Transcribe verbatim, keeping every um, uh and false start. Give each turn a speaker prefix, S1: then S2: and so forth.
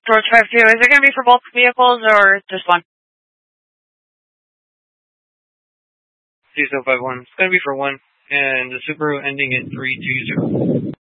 S1: George five two, is it going to be for both vehicles or just one?
S2: two zero five one, it's going to be for one, and the Subaru ending in three two zero.